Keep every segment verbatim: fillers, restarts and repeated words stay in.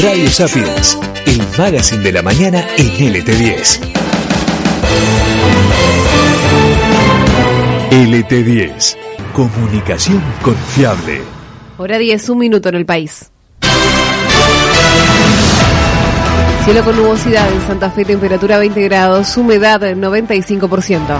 Radio Sapiens, el magazine de la mañana en L T diez. L T diez, comunicación confiable. Hora diez, un minuto en el país. Cielo con nubosidad en Santa Fe, temperatura veinte grados, humedad noventa y cinco por ciento.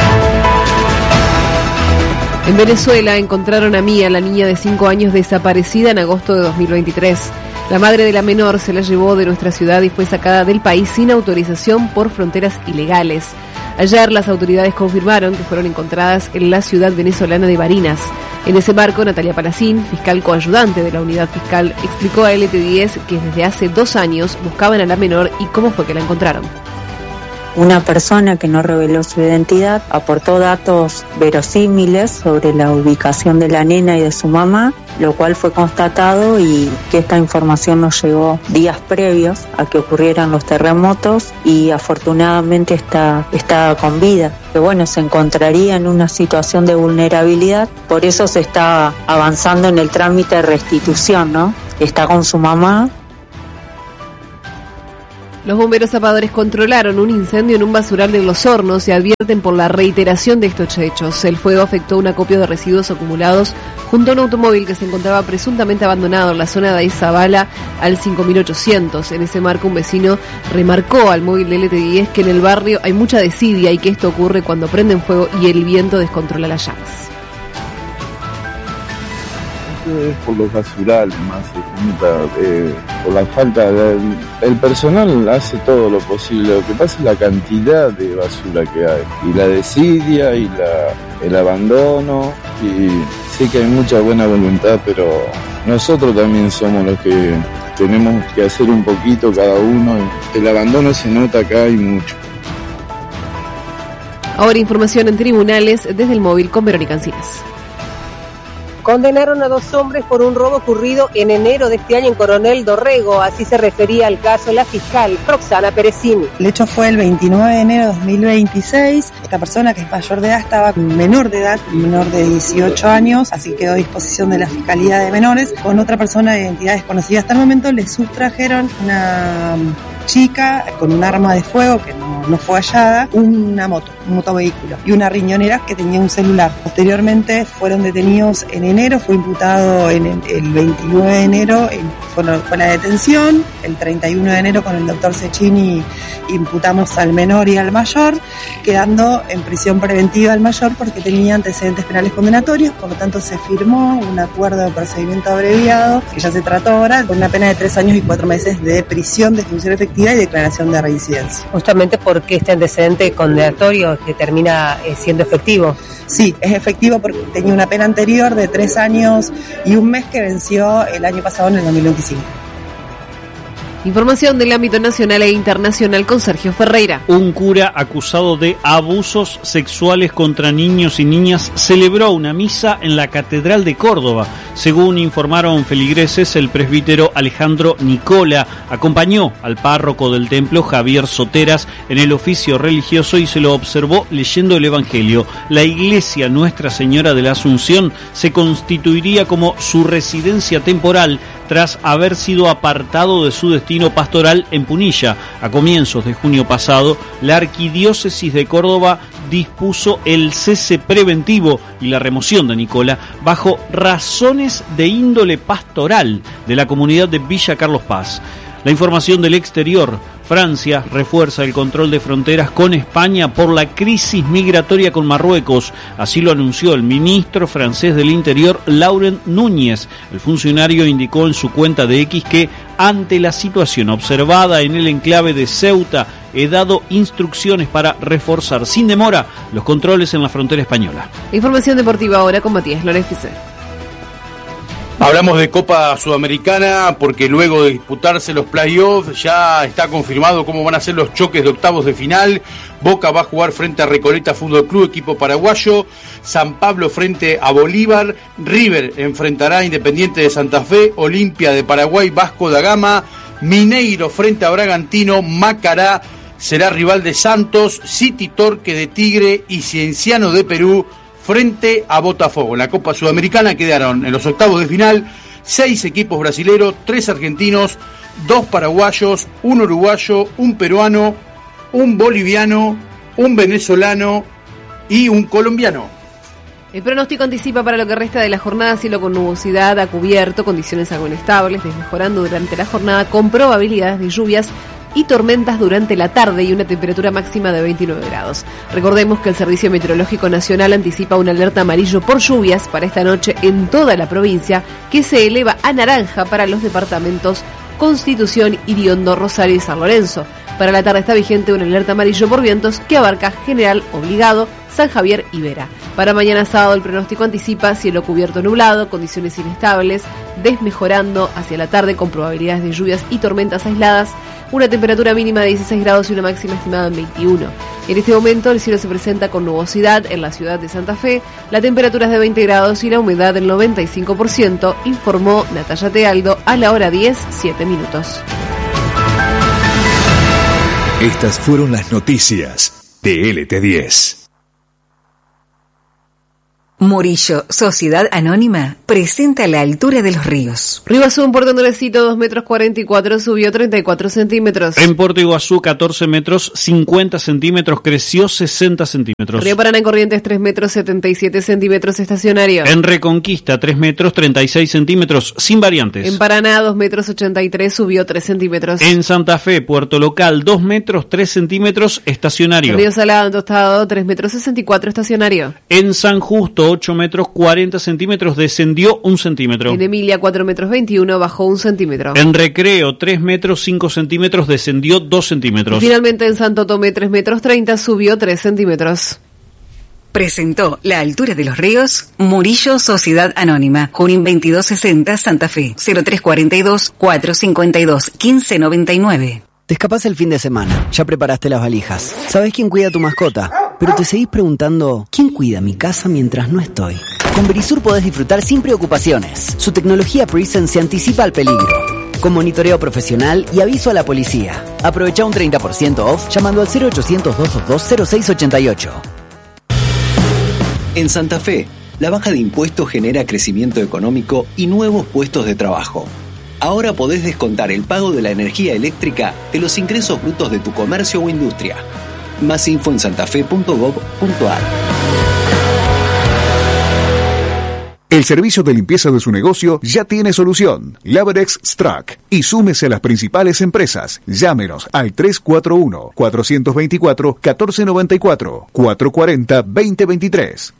En Venezuela encontraron a Mía, la niña de cinco años desaparecida en agosto de dos mil veintitrés. La madre de la menor se la llevó de nuestra ciudad y fue sacada del país sin autorización por fronteras ilegales. Ayer las autoridades confirmaron que fueron encontradas en la ciudad venezolana de Barinas. En ese marco, Natalia Palacín, fiscal coayudante de la unidad fiscal, explicó a L T diez que desde hace dos años buscaban a la menor y cómo fue que la encontraron. Una persona que no reveló su identidad aportó datos verosímiles sobre la ubicación de la nena y de su mamá, lo cual fue constatado y que esta información nos llegó días previos a que ocurrieran los terremotos y afortunadamente está, está con vida. Que bueno, se encontraría en una situación de vulnerabilidad, por eso se está avanzando en el trámite de restitución, ¿no? Está con su mamá. Los bomberos zapadores controlaron un incendio en un basural de Los Hornos y advierten por la reiteración de estos hechos. El fuego afectó un acopio de residuos acumulados junto a un automóvil que se encontraba presuntamente abandonado en la zona de Izabala al cinco mil ochocientos. En ese marco, un vecino remarcó al móvil de L T diez que en el barrio hay mucha desidia y que esto ocurre cuando prenden fuego y el viento descontrola las llamas. Es por los basurales más se junta, eh, por la falta de, el personal hace todo lo posible, lo que pasa es la cantidad de basura que hay y la desidia y la, el abandono, y sé que hay mucha buena voluntad, pero nosotros también somos los que tenemos que hacer un poquito cada uno. El abandono se nota acá y mucho. Ahora información en tribunales desde el móvil con Verónica Encinas. Condenaron a dos hombres por un robo ocurrido en enero de este año en Coronel Dorrego, así se refería al caso la fiscal Roxana Perecini. El hecho fue el veintinueve de enero de dos mil veintiséis. Esta persona, que es mayor de edad, estaba menor de edad, menor de dieciocho años, así quedó a disposición de la Fiscalía de Menores. Con otra persona de identidad desconocida hasta el momento le sustrajeron una chica con un arma de fuego que no, no fue hallada, una moto, un motovehículo y una riñonera que tenía un celular. Posteriormente fueron detenidos en enero, fue imputado en el, el veintinueve de enero, en, fue, fue la detención, el treinta y uno de enero con el doctor Cecchini imputamos al menor y al mayor, quedando en prisión preventiva al mayor porque tenía antecedentes penales condenatorios, por lo tanto se firmó un acuerdo de procedimiento abreviado, que ya se trató ahora, con una pena de tres años y cuatro meses de prisión, de detención efectiva y declaración de reincidencia. Justamente porque este antecedente condenatorio que termina eh, siendo efectivo. Sí, es efectivo porque tenía una pena anterior de tres años y un mes que venció el año pasado en el dos mil veinticinco. Información del ámbito nacional e internacional con Sergio Ferreira. Un cura acusado de abusos sexuales contra niños y niñas celebró una misa en la Catedral de Córdoba. Según informaron feligreses, el presbítero Alejandro Nicola acompañó al párroco del templo, Javier Soteras, en el oficio religioso y se lo observó leyendo el Evangelio. La iglesia Nuestra Señora de la Asunción se constituiría como su residencia temporal tras haber sido apartado de su destino pastoral en Punilla. A comienzos de junio pasado, la Arquidiócesis de Córdoba dispuso el cese preventivo y la remoción de Nicola bajo razones de índole pastoral de la comunidad de Villa Carlos Paz. La información del exterior. Francia refuerza el control de fronteras con España por la crisis migratoria con Marruecos. Así lo anunció el ministro francés del Interior, Laurent Núñez. El funcionario indicó en su cuenta de X que, ante la situación observada en el enclave de Ceuta, he dado instrucciones para reforzar sin demora los controles en la frontera española. Información deportiva ahora con Matías Loreficer. Hablamos de Copa Sudamericana porque luego de disputarse los playoffs ya está confirmado cómo van a ser los choques de octavos de final. Boca va a jugar frente a Recoleta Fútbol Club, equipo paraguayo. San Pablo frente a Bolívar. River enfrentará a Independiente de Santa Fe. Olimpia de Paraguay, Vasco da Gama. Mineiro frente a Bragantino. Macará será rival de Santos. City Torque de Tigre y Cienciano de Perú frente a Botafogo. En la Copa Sudamericana quedaron en los octavos de final seis equipos brasileros, tres argentinos, dos paraguayos, un uruguayo, un peruano, un boliviano, un venezolano y un colombiano. El pronóstico anticipa para lo que resta de la jornada cielo con nubosidad a cubierto, condiciones algo inestables, desmejorando durante la jornada con probabilidades de lluvias y tormentas durante la tarde y una temperatura máxima de veintinueve grados. Recordemos que el Servicio Meteorológico Nacional anticipa una alerta amarillo por lluvias para esta noche en toda la provincia, que se eleva a naranja para los departamentos Constitución, Iriondo, Rosario y San Lorenzo. Para la tarde está vigente una alerta amarillo por vientos que abarca General Obligado, San Javier y Vera. Para mañana sábado el pronóstico anticipa cielo cubierto nublado, condiciones inestables, desmejorando hacia la tarde con probabilidades de lluvias y tormentas aisladas, una temperatura mínima de dieciséis grados y una máxima estimada en veintiuno. En este momento el cielo se presenta con nubosidad en la ciudad de Santa Fe, la temperatura es de veinte grados y la humedad del noventa y cinco por ciento, informó Natalia Tealdo a la hora diez, siete minutos. Estas fueron las noticias de L T diez. Murillo, Sociedad Anónima, presenta La Altura de los Ríos. Río Azul, en Puerto Nuevecito, dos metros cuarenta y cuatro, subió treinta y cuatro centímetros. En Puerto Iguazú, catorce metros cincuenta centímetros, creció sesenta centímetros. Río Paraná, en Corrientes, tres metros setenta y siete centímetros, estacionario. En Reconquista, tres metros treinta y seis centímetros, sin variantes. En Paraná, dos metros ochenta y tres, subió tres centímetros. En Santa Fe, Puerto Local, dos metros tres centímetros, estacionario. Río Salado, en Tostado, tres metros sesenta y cuatro, estacionario. En San Justo, ocho metros cuarenta centímetros, descendió un centímetro. En Emilia, cuatro metros veintiuno, bajó un centímetro. En Recreo, tres metros cinco centímetros, descendió dos centímetros. Y finalmente en Santo Tomé, tres metros treinta, subió tres centímetros. Presentó La Altura de los Ríos, Murillo, Sociedad Anónima, Junín veintidós sesenta, Santa Fe, cero tres cuarenta y dos, cuatrocientos cincuenta y dos, quince noventa y nueve. Te escapás el fin de semana, ya preparaste las valijas, sabés quién cuida a tu mascota, pero te seguís preguntando, ¿quién cuida mi casa mientras no estoy? Con Verisur podés disfrutar sin preocupaciones. Su tecnología Presence se anticipa al peligro, con monitoreo profesional y aviso a la policía. Aprovecha un treinta por ciento off llamando al cero ochocientos, doscientos veintidós, cero seis ochenta y ocho. En Santa Fe, la baja de impuestos genera crecimiento económico y nuevos puestos de trabajo. Ahora podés descontar el pago de la energía eléctrica de los ingresos brutos de tu comercio o industria. Más info en santafe punto gob punto ar. El servicio de limpieza de su negocio ya tiene solución. Laverex Strack. Y súmese a las principales empresas. Llámenos al tres cuatro uno, cuatro dos cuatro, uno cuatro nueve cuatro, cuatro cuatro cero, dos cero dos tres.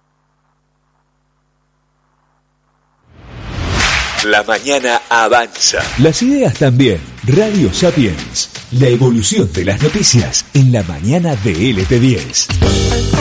La mañana avanza. Las ideas también. Radio Sapiens. La evolución de las noticias en la mañana de L T diez.